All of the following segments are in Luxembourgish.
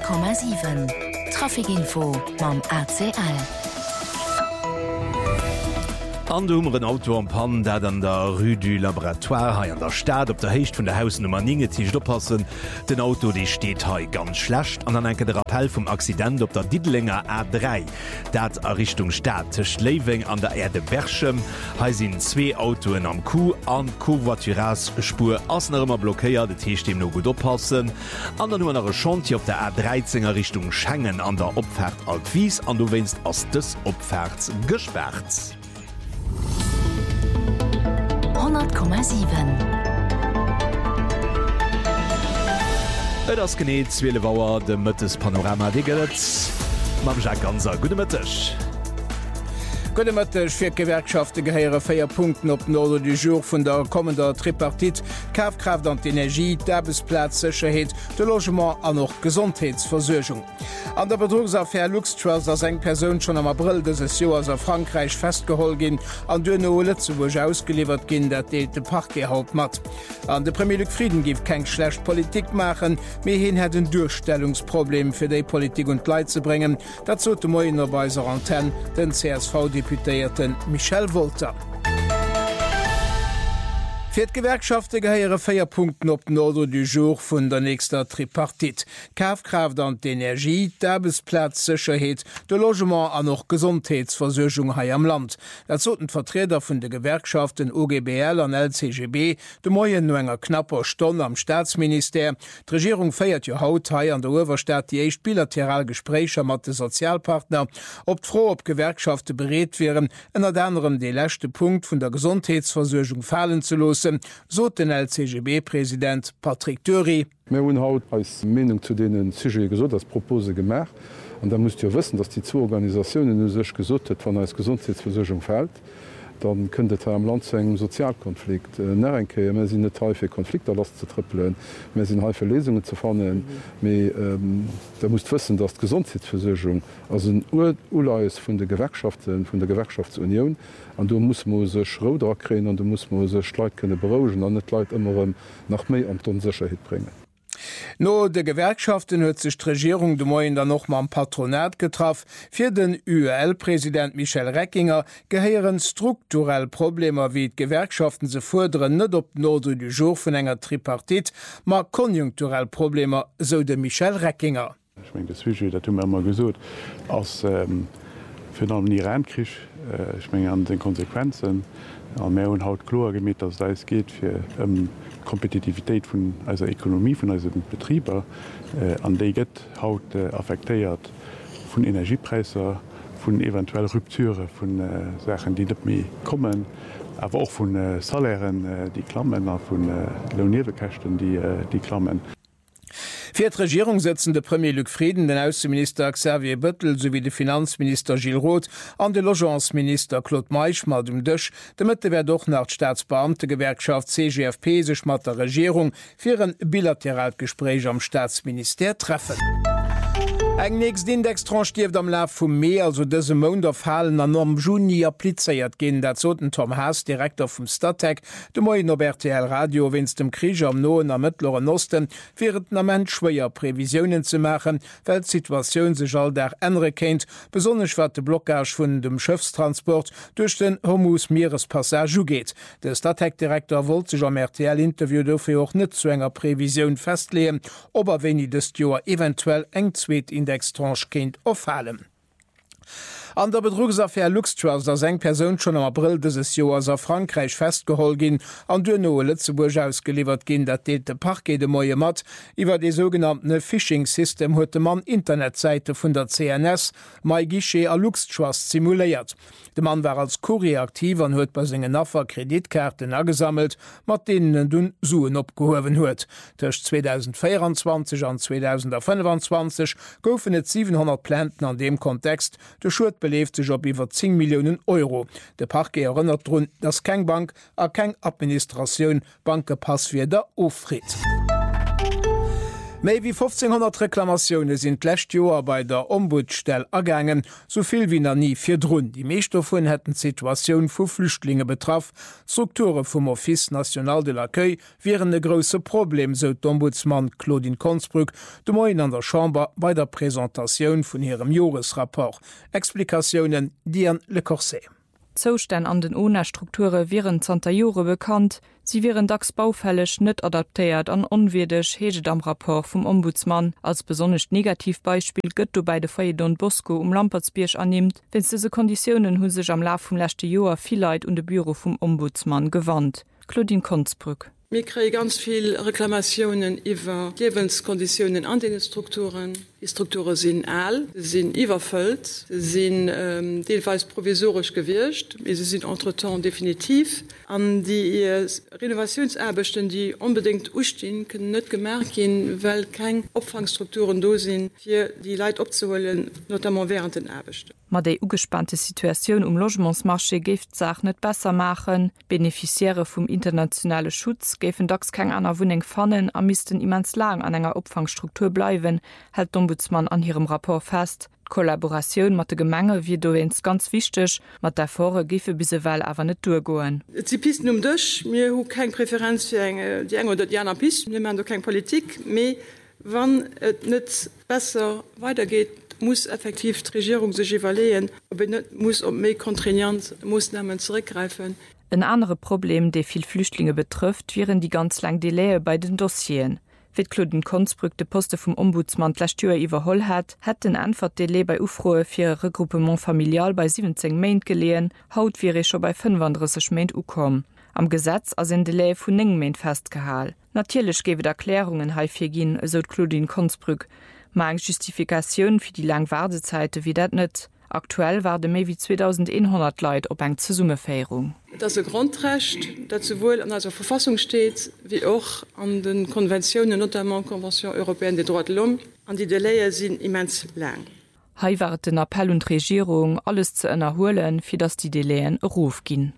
100,7 Trafikinfo mam RCL. An den Auto am Pan, dat an der Rue du Laboratoire hai an der Stadt op der Hecht vun der Hausnummer 9 ticht oppassen. Den Auto die steht hai ganz schlecht an enke der Appell vum Accident op der Diedlinger A3. Dat a Richtung Stadt Schleewing an der Erde Berchem hai sinn 2 Autoen am Ku an Covoiturasspur assnermmer blockéiert, de Techt dem no gut oppassen. An der nur Chanti op der A13er Richtung Schengen an der Opfahrt Altwies an du wennst ass des Opfährts gesperrt. 100,7 Et ass geneet Zwillewauer de Mëttes Panorama wieget. Mam ja ganzer gute Mëttech. Gëttemëttech fir Gewerkschafte gehéiere 4 Punkten op Norde du Jour vun der kommender Tripartit, Kaufkraft an d'Energie, d'Erbesplatz, Sicherheet, de Logement an noch Gesundheitsversorgung. An der Betrugsaffaire Luxtrust ass eng Persoun schon am April des Joers a Frankreich festgehol gin, an Dënne Lützeburg ausgeliefert ginn, dat deelt de Parkehaupt mat. An de Premier Luc Frieden gif keng schlecht Politik machen, méi hin het een Durchstellungsproblem fir déi Politik und Leiit ze bringen, dat zo de Moiner beiser Antenne den CSV-Deputéierten Michel Volter. Fir d'Gewerkschafte gehéiere 4 Punkten op Norde du Jour vun der nächster Tripartit. Kaufkraft an d'Energie, d'Erbesplatz, Sicherheet, de Logement an noch Gesundheitsversorgung hai am Land. Dat zoten Vertreter vun de Gewerkschaften OGBL an LCGB de Moien no enger knapper Stonne am Staatsminister. D'Regierung feiert jo haut hai an der Owerstadt die eicht bilateral Gesprächer mat de Sozialpartner, op d'Fro op Gewerkschafte bereet wären, ënner anderem de lächte Punkt vun der Gesundheitsversorgung fallen zu losen, so den LCGB-Präsident Patrick Thury. Wir haben heute als Meinung zu denen Sujet gesagt, das Propose gemacht. Und da müsst ihr wissen, dass die 2 Organisationen sich gesagt haben, wenn als Gesundheitsversorgung fällt, dann könnte es am Land zu einem Sozialkonflikt nachdenken. Wir sind nicht häufig Konflikte zu trippeln, wir sind häufig Lesungen zu finden. Da muss wissen, dass die Gesundheitsversorgung also ein Urlaub von der Gewerkschaften, von der Gewerkschaftsunion, und da muss man sich Roder kriegen und da muss man sich Leute beruhigen und nicht Leute immer nach mehr an die Unsicherheit bringen. No de Gewerkschaften huet sich d'Regierung de Moien dann noch ma am Patronat getraf, fir den UEL-Präsident Michel Reckinger gehéieren strukturell Probleme wie d Gewerkschaften se forderen net op Norde du Jour vun enger Tripartit, ma konjunkturell Probleme so de Michel Reckinger. Ich mein, das Sujet, dat immer gesot als fir am Irankrich an den Konsequenzen an mé hun haut klo gemet, dass da es geht fir Kompetitivitéit vun eiser Ekonomie vun eise Betrieber an déi gëtt haut affektéiert vun Energiepreiser, vun eventuell Rupture vun Sachen, die net méi kommen, awer auch vun Salären, die klammen a vun Lohnierbekächten, die klammen. Für die Regierung setzen der Premier Luc Frieden, den Außenminister Xavier Bettel sowie der Finanzminister Gilles Roth an den Logementsminister Claude Meisch mal dem Dösch, damit wer doch nach Staatsbeamtegewerkschaft CGFP sich mit der Regierung für ein Bilateralgespräch am Staatsminister treffen. Eg nächst Indextranche stieft am Laf vum Meer, also dëse Mond auf Hallen an am Juni appliéiert ginn, dat zoten Tom Haas, Direktor vum Statec, de Moien op RTL Radio winst dem Krieg am Noen am Mëttleren Osten, firiert amment schwéier Prävisionen ze machen, well d'Situatioun sech all der enre kenint, besonnech wat de Blockage vun dem Schëfstransport duch den Hormuz-Meerespassage ugeet. De Statec-Direktor wollt sech am RTL-Interview dofir och net zu enger Prävisioun festlehen, ober wenni des Joer eventuell eng zweet Indextranche kind aufhalen. An der Betrugsaffaire Luxtrust ass eng Persoun schon am April des Joers a Frankreich festgehol gin an Dënne Lützeburg ausgeliefert gin, dat deelt de Parquet de Moie mat iwwer de sogenannte Phishing-System huet de Mann Internetseite vun der CNS Mai Guichet a Luxtrust simuléiert. De Mann war als Kurier aktiv an huet bei segen Naffer Kreditkarten agesammelt, mat denen dun Suen opgehowen huet. Tech 2024 an 2025 goufen et 700 Planten an dem Kontext de Schuld beleeft sech op iwwer 10 Millionen Euro. De Parquet erënnert run, dats keng Bank a keng Administraioun Bankepasswieder ofriet. Méi wie 1500 Reklamationune sind lächt Joer bei der Ombudsstelle agängen, soviel wie er nie fir Drun. Die meescht vun hätten Situationun vu Flüchtlinge betraff. Strukture vum Office National de l'Accueil wären e grosse Problem, so d'Ombudsmann Claudine Consbrück de Moin an der Chamber bei der Präsentationun vun ihrem Joresrapport. Explikationen Diane Le Corset. Zostände an den ONA-Strukture wären Santa Jore bekannt. Sie wären dacks baufällig net adaptiert an onwirdig heget am Rapport vom Ombudsmann. Als besonders Negativbeispiel gëtt du bei de Feuille Bosco Lampertsbiersch annimmt, wenn diese Konditionen hun sich am Lauf vom letzte Jahr viel Leid und de Büro vom Ombudsmann gewandt. Claudine Consbrück. Wir kriegen ganz viel Reklamationen über Lebenskonditionen an den Strukturen. Die Strukturen sind all, sind überfüllt, sind teilweise provisorisch gewirrscht, sie sind entretemps definitiv. An die Renovationsarbeiten, die unbedingt ausstehen, können nicht gemerkt werden, weil keine Opfangstrukturen da sind, hier die Leute abzuholen, notamment während den Arbeiten. Mit der ugespannte Situation Logementsmarché geft Sach net besser machen. Beneficiäre vom internationale Schutz gefen dacks kein aner Wohnung fannen, am missten immens lang an enger Opfangstruktur bleiben, hält Ombudsmann an ihrem Rapport fest. Kollaboration mat de Gemenge wie du wennst ganz wichtig, mat der Vorre gife bise well awer net durchgoen. Sie pisten Dich, mir hu kein Präferenz für die eng oder die anderen Pisten, mir man kein Politik, me wann et net besser weitergeht, muss effektiv die Regierung sich evaluieren, aber nicht muss méi kontrainant Maßnahmen zurückgreifen. Ein anderes Problem, das viel Flüchtlinge betrifft, wären die ganz lang Delaye bei den Dossieren. Wie Claudine Consbrück de Poste vom Ombudsmann Lastür überholt hat den Antwortdelay bei Ufroe für Regroupement familial bei 17 Main gelehen, haut wäre schon bei 35 Main ukom. Am Gesetz as ein Delay von 9 Main festgehalten. Natürlich gebe Erklärungen häufig gehen, so Claudine Consbrück. Mang Justifikation für die lang Wartezeite wie dat net. Aktuell war de méi wie 2100 Leute op eng zur Summefäierung. Das ist ein Grundrecht, das sowohl an der Verfassung steht, wie auch an den Konventionen, notamment Konvention Européenne des Droits de l'Homme. Und die Delaye sind immens lang. Hei war den Appell und Regierung, alles zu erholen, für dass die Delayen Ruf gin.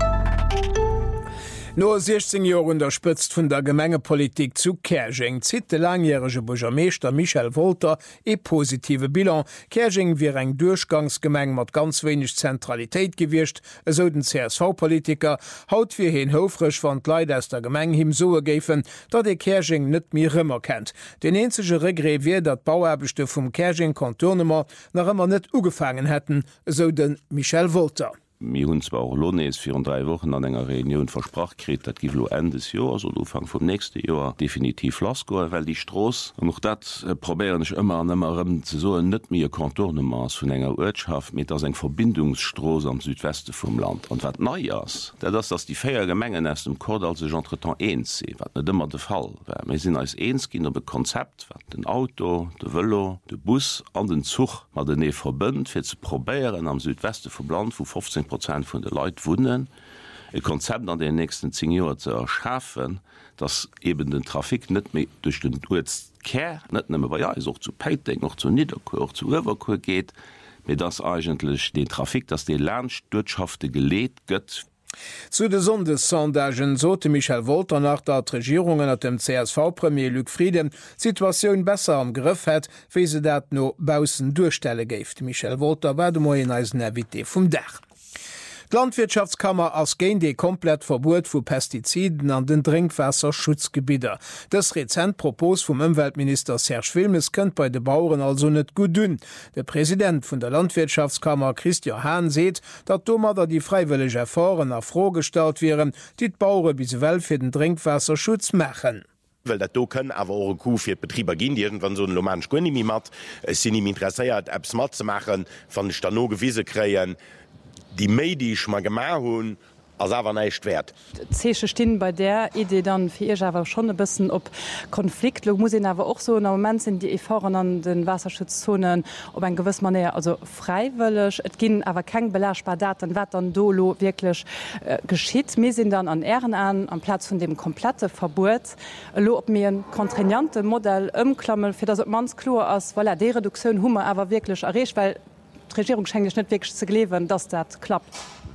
No 16 Joer unterspëtzt vun der Gemengepolitik zu Kerging zit de langjährige Burgermeester Michel Wolter positive Bilan. Kerging wie eng Durchgangsgemeng mat ganz wenig Zentralitéit gewircht, eso den CSV-Politiker haut wie hin hofrech van Leiit aus der Gemeng him soe géfen, dat Kerging net mir rëmmer kennt. Den enzege Regre wie dat Bauerbechte vum Kerging Kontournemmer nach ëmmer net ugefangen hätten, eso den Michel Wolter. Mi hunn zwar auch Lones 4 3 Wochen an enger Reunion versprach krit, dat gilo endes Joer so Ufang vom nächste Joer definitiv lasko, well die Stroos noch dat probieren ich immer an ëmmerem ze so net mir Kontournements vun enger Wirtschaft mit as eng Verbindungsstroos am Südweste vum Land. Und wat neiers, dass die Féier Gemengen ass dem Kord als sech entretemps eens se, wat net immer de Fall. Me sinn als eens ginn op e Konzept, wat den Auto, de Wëllo, de Bus an den Zug mat den nee verbënnt, fir ze probieren am Südweste vum Land vu 15% von der Leute wohnen, ein Konzept an den nächsten 10 Jahren zu erschaffen, dass eben den Trafik nicht mehr durch den Ortskehr, nicht nur bei auch zu Peiting, noch zu Niederkur, auch zu Überkur geht, mit das eigentlich den Trafik, dass die Lernwirtschaft gelegt wird. Zu de Sondesondagen sote Michel Wolter nach dat Regierungen at dem CSV-Premier Luc Frieden Situationun besser am Griff hett, wie se dat no bausen durchstelle géft. Michel Wolter war de Moien als Navité vum Dach. Die Landwirtschaftskammer ass géint de komplett Verbot vu Pestiziden an den Trinkwasserschutzgebieter. Das Rezentpropos vum Umweltminister Serge Wilmes kënnt bei de Bauern also net gut dünn. Der Präsident vun der Landwirtschaftskammer Christian Hahn seht, dat dommer die freiwillige Erfahren afrogestalt wären, die Bauern bis well fir den Trinkwasserschutz machen. Well dat do können awer eure Ku fir Betrieber gin, die wann so ein Lomansch Gunimi mat, sinn im interesseiert Apps mat ze machen, van Stano Gewiese kreien, die Medisch ma gemar hunn as awer neicht wert. Zeche stehen bei der Idee dann fir ich awer schon ein bisschen op Konflikt. Lo muss awer auch so na moment sind die Erfahren an den Wasserschutzzonen op ein gewiss Manier also freiwillig. Et ginn awer kein belashbar Daten, wat dann dolo wirklich geschieht. Mir sind dann an Ehren am Platz von dem komplette Verbot. Lo op mir ein kontrainante Modell ëmklammen, fir das mans klo ass, weil de Reduktion Hummer awer wirklich errecht, weil die Regierung schenkt nicht wirklich zu leben, dass das klappt.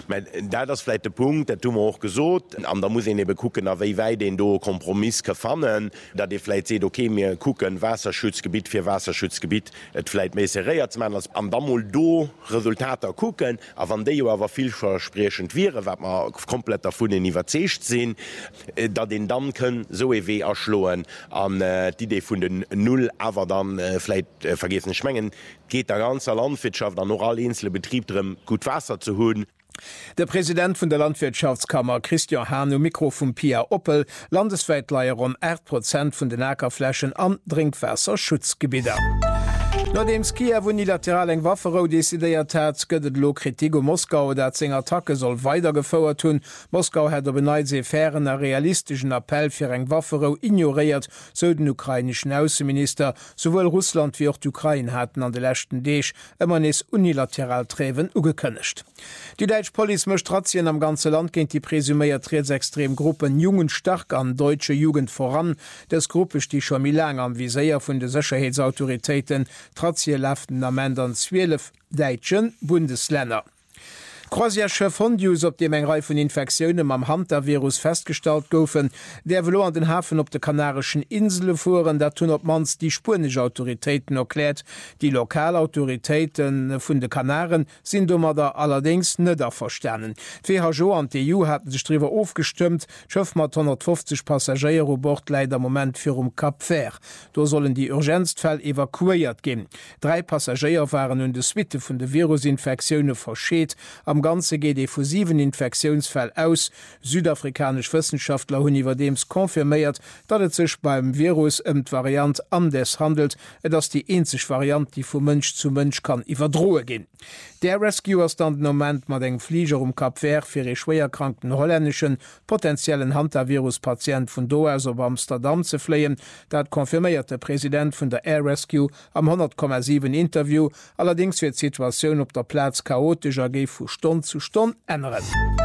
Da das vielleicht der Punkt, der tun auch gesot an da muss ich eben gucken wie weit den do Kompromiss gefannen, da die vielleicht seht okay mir gucken Wasserschutzgebiet für Wasserschutzgebiet vielleicht meiert man als am Dammel do Resultater gucken, aber an der aber vielversprechend wäre, wat man komplett davon innovacht sehen, da den Damm können so EW erschloen an die Idee von den Null, aber dann vielleicht vergessen schmengen geht der ganze Landwirtschaft an oral Inselbetrieb drin gut Wasser zu holen. Der Präsident vun der Landwirtschaftskammer Christian Hahn um Mikro vum Pia Oppel landesweit leier um 8% vun den Äckerflächen an Drinkwasserschutzgebieter. Nachdem Kiew unilateral eng Wafferou desideiert hat, gëtt lo Kritik um Moskau, dat seg Attacke soll weiter gefauerert hun. Moskau hat der beneit se fairen a realistischen Appell fir eng Wafferou ignoriert, so den ukrainischen Außenminister, sowohl Russland wie auch d'Ukraine hatten an de lächten Deeg ëmmer nes unilateral Trewen ugekënnecht. Die Deitsch Poli mecht Razzien am ganze Land géint die presüméiert Rechtsextremgruppen jungen stark an deutsche Jugend voran. Das Gruppech die schon mil lang am Viséier vun de Sicherheitsautoritäten Trazielaften am Mändern 12 Deitschen Bundesländer. Croisiachef Hondius, op dem eng Reihe von Infektionen am Hantavirus festgestellt goufen, der velo an den Hafen op de Kanarischen Insel fuhren, dat tun op mans die spanische Autoritäten erklärt. Die Lokalautoritäten vun de Kanaren sind dummer da allerdings nëder versternen. WHO an EU hatten sich drüber aufgestimmt, schëff mat 150 Passagiere o Bord leider moment fir Kap Vert. Do sollen die Urgenzfäll evakuiert gin. 3 Passagiere waren hun de Suite vun de Virusinfektionen verscheet. Am ganze geht de fusiven Infektionsfall aus. Südafrikanisch Wissenschaftler hun iwwer dems konfirméiert, dat et sech beim Virus Variant Andes handelt, dats die einzig Variant, die vu Mënsch zu Mënsch kann iwwerdroe gin. Der Rescuer stand moment mat eng Flieger Kap Vert fir e schwererkrankten holländischen potenziellen Hantaviruspatient vun Do aus op Amsterdam ze fleien, dat konfirméiert der Präsident vun der Air Rescue am 100,7 Interview, allerdings wird Situationun op der Platz chaotischer ge vu Stunde zu Stunde ändern.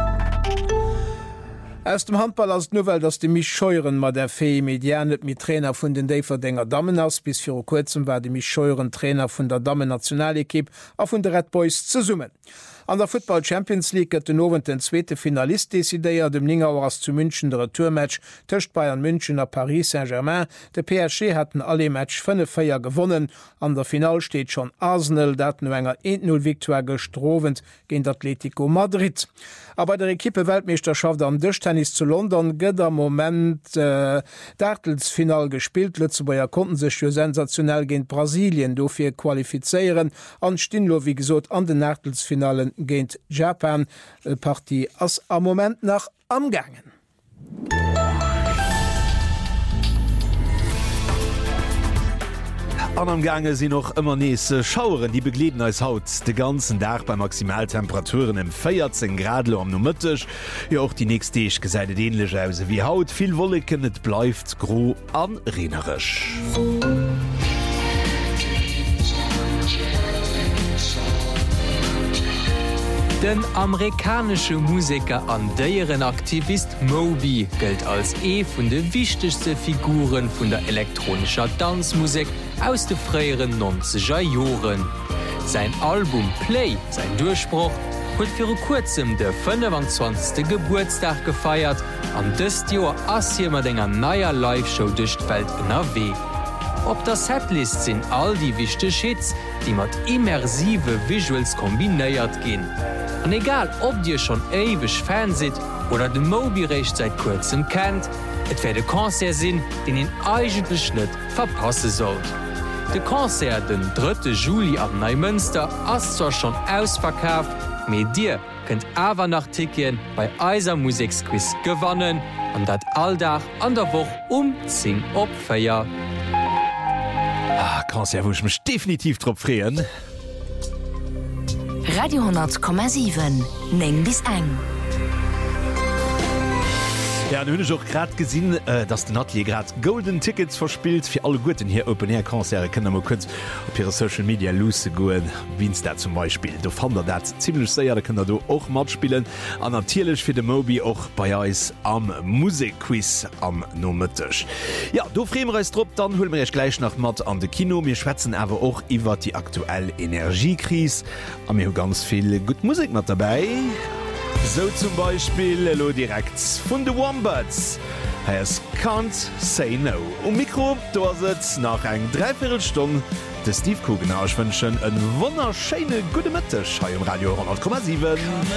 Aus dem Handball als Novel, dass die mich scheuren mat der Fee Medianet mit Trainer vun den Daverdinger Damen aus bis vir kurzem war die mich scheuren Trainer vun der Damen Nationalekip a vun der Red Boys zu summen. An der Football Champions League gëtt den nowen den zweete Finalist desideiert dem Ningauer ass zu München der Retourmatch töcht Bayern München a Paris Saint-Germain. De PSG hatten alle Match 5-4 gewonnen. An der Final steht schon Arsenal, dat no enger 1-0 Viktoire gestrovent gegen Atletico Madrid. Aber der Ekippe Weltmeisterschaft am Dëchtennis zu London gëtt am moment d'Artelsfinal gespielt. Lützebauer konnten sech jo sensationell gegen Brasilien dofir qualifizeieren. An Stinlo wie gesot an den Artelsfinalen géint Japan Party ass am moment nach amgangen. An am Gange sie noch immer nese Schaueren, die begleden als Haut de ganzen Tag bei Maximaltemperaturen im 14 Grad am Nummertisch. Ja auch die nächste ich gesäide ähnlich aus wie Haut viel Wolken, et bleibt gro an renerisch. Den amerikanische Musiker an deieren Aktivist Moby gilt als vun de wichtigste Figuren vun der elektronischer Tanzmusik aus de freieren 90er Joren. Sein Album Play, sein Durchbruch, huet fir kurzem de 25. Geburtstag gefeiert, an dëst Joer ass mat enger naier Liveshow duchtfeld NRW. Op der Setlist sinn all die wichte Hits, die mat immersive Visuals kombinéiert ginn. An egal ob Dir schon ewech Fan sit oder de Moby recht seit kurzem kennt, et wär de Konzert sinn, den en eigentlich Schnitt verpasse sollt. De Konzert den 3. Juli am Neumünster ass zwar schon ausverkauft, me Dir könnt awer nach Tickien bei Eiser Musiksquiz gewannen, an dat alldach an der Woche 10 opfeier. Konzert woch mech definitiv trop freeen. Radio 10,7 neng bis eng. Ja, hunne auch grad gesinn, dass den Atelier grad Golden Tickets verspielt fir alle Guten hier Open Air Konzerte können kurz op ihre Social Media lose goen wies da zum Beispiel. Du fand dat ziemlich sehr, da können du auch mat spielen an natürlich fir de Moby auch bei Eis am Musikquiz am Nometisch. Ja, du Frereis Dr, dann hol mir ich gleich nach Matt an de Kino. Wir schwätzen aber auch iwwer die aktuelle Energiekrise. Am mir ganz viel gut Musik mat dabei. So zum Beispiel lo direkt vun de Wombats. Es can't say no. Mikro do sitzt nach eng 3/4 de Steve Kugenausch wünschen en wunderschöne gute Mitte im Radio 10,7.